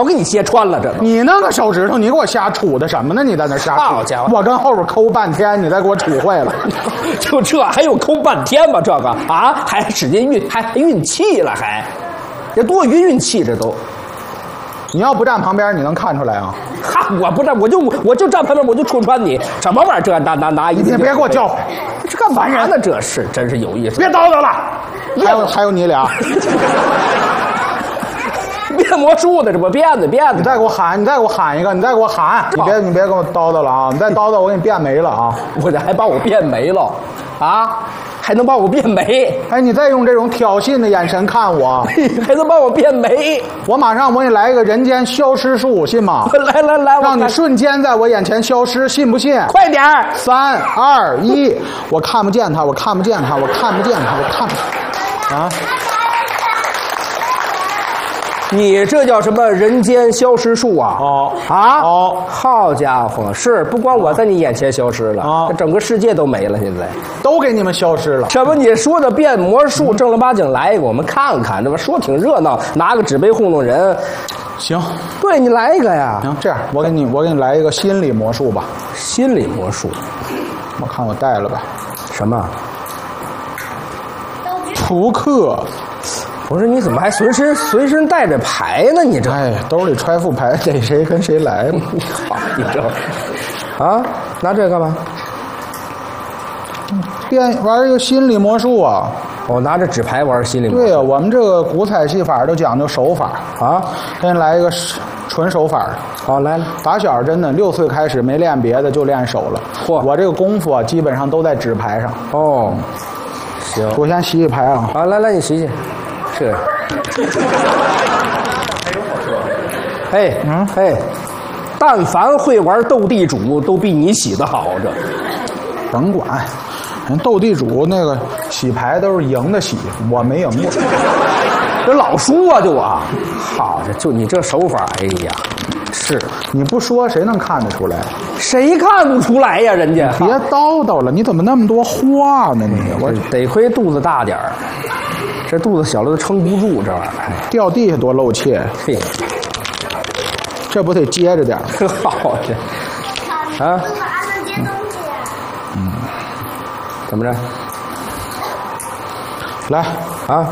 早给你揭穿了，这都。 你弄个手指头，你给我瞎杵的什么呢？你在那瞎杵？ 好家伙！ 我跟后边抠半天，你再给我杵坏了。 就这还用抠半天吗？这个啊，还使劲运，还运气了，还，这多运气，这都。 你要不站旁边，你能看出来啊？ 哈，我不站，我就站旁边，我就戳穿你，什么玩意儿？这拿一， 你别给我叫唤， 这干嘛呢？这是真是有意思。 别叨叨了，还有你俩。 变魔术的，这不变的。 你再给我喊一个，你再给我喊，你别跟我叨叨了啊！你再叨叨，我给你变没了啊！ 我这还把我变没了啊？还能把我变没？ 哎，你再用这种挑衅的眼神看我， 还能把我变没？ 我马上我给你来一个人间消失术，信吗？ 来， 让你瞬间在我眼前消失，信不信？ 快点 ！3、2、1，我看不见他，啊！ 你这叫什么人间消失术啊？好家伙，是不光我在你眼前消失了，这整个世界都没了，现在都给你们消失了。 这不你说的变魔术，正儿八经来一个，我们看看，这不说挺热闹，拿个纸杯糊弄人。 行， 对你来一个呀。 行，这样我给你来一个心理魔术吧。 心理魔术， 我看我带了吧。 什么？ 扑克。 不是，你怎么还随身带着牌呢？你这， 哎，兜里揣副牌，逮谁跟谁来嘛。 好，你这，啊，拿这干嘛？ 玩一个心理魔术啊！ 我拿着纸牌玩心理魔术。 对呀，我们这个古彩戏法都讲究手法啊。 给你来一个纯手法。 好，来了。 打小真的6岁开始没练别的，就练手了。嚯，我这个功夫啊，基本上都在纸牌上。 哦，行， 我先洗洗牌啊。 好，来，你洗洗。这，但凡会玩斗地主，都比你洗得好。这， 甭管，人斗地主那个洗牌都是赢的洗，我没赢过， 这老输啊，就我。好，就你这手法，哎呀，是你不说谁能看得出来？ 谁看不出来呀？人家别叨叨了，你怎么那么多话呢？你我得亏肚子大点儿。这肚子小了都撑不住，这玩意儿掉地下多露怯。 嘿， 这不得接着点儿？ 好这，啊，怎么着？ 来啊，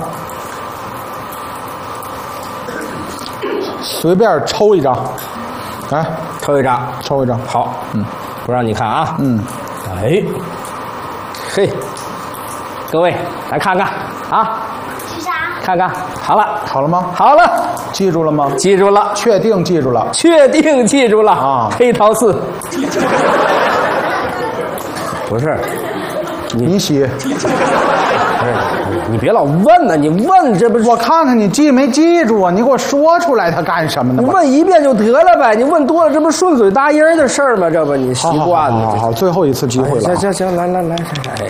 随便抽一张，来抽一张，好，不让你看啊，哎，嘿，各位来看看啊。看看，好了吗？ 好了， 记住了吗？ 记住了， 确定记住了， 啊！黑桃4，不是， 你洗， 不是，你别老问呢，你问这不是我看看你记没记住啊？你给我说出来，他干什么呢？ 你问一遍就得了呗，你问多了，这不顺嘴答音的事儿吗？这不你习惯了。 好，最后一次机会了。 行，来，哎，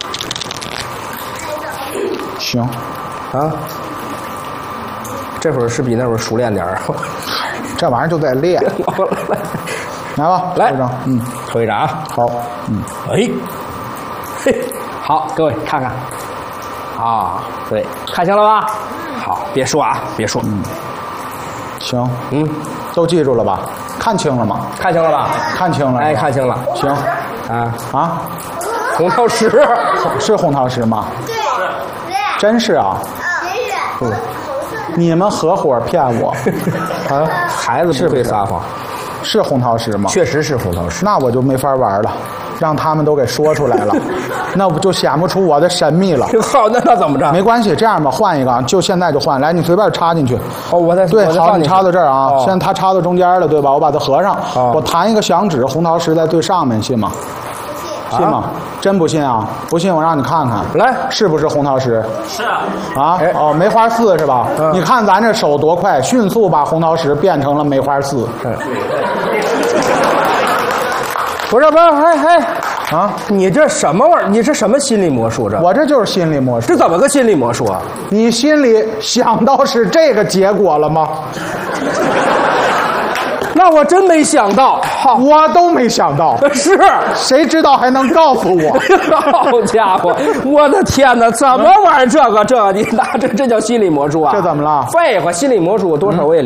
行。 啊，这会儿是比那会儿熟练点儿， 这玩意儿就在练。来吧， 来， 抽一张啊，好， 哎，嘿，好，各位看看，啊，对，看清了吧？好，别说啊，别说， 行，都记住了吧？看清了吗？ 看清了吧？ 看清了， 哎，看清了， 行，啊， 红桃10 是红桃10吗？ 对， 真是啊。你们合伙骗我， 啊，孩子不会撒谎， 是红桃10吗？ 确实是红桃10， 那我就没法玩了，让他们都给说出来了，那不就显不出我的神秘了？ 好，那怎么着？ 没关系，这样吧，换一个，就现在就换，来，你随便插进去。 哦， 对，好，你插到这儿啊，现在它插到中间了，对吧？我把它合上，我弹一个响指，红桃10在最上面，信吗？信吗？真不信啊？不信我让你看看， 来， 是不是红桃10？ 是啊。 啊，哦，梅花4是吧？你看咱这手多快，迅速把红桃10变成了梅花4。 不是，啊！你这什么玩意儿？你这什么心理魔术？ 我这就是心理魔术。 这怎么个心理魔术啊？ 你心里想到是这个结果了吗？ 那我真没想到， 我都没想到。 是， 谁知道还能告诉我？ 好家伙，我的天哪！怎么玩这个？你拿这叫心理魔术啊？ 这怎么了？ 废话，心理魔术多少我也。